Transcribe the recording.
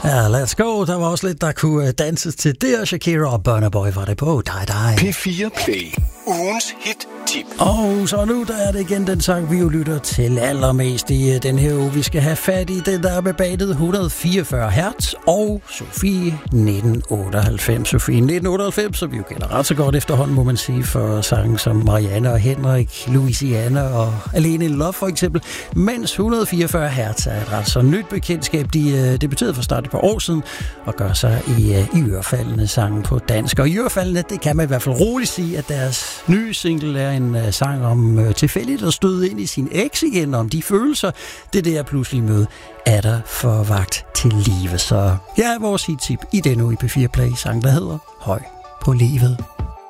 Ja, let's go. Der var også lidt, der kunne danses til der. Shakira og Burna Boy var det på. P4 Play. Ugens hit-tip. Og så nu der er det igen den sang, vi jo lytter til allermest i den her uge. Vi skal have fat i den, der er bebatet 144 Hz og Sofie 1998. Sofie 1998, som vi jo kender ret så godt efterhånden, må man sige, for sange som Marianne og Henrik, Louisiana og Alene in Love for eksempel. Mens 144 Hz er et ret så nyt bekendtskab. De debuterede for start et par år siden og gør sig i ørefaldende sange på dansk. Og i ørefaldende, det kan man i hvert fald roligt sige, at deres nye single er en sang om tilfældigt at støde ind i sin eks igen, om de følelser, det der pludselig møde er der for vagt til live. Så her er vores hit-tip i denne uge i P4 Play, sang der hedder Høj på livet.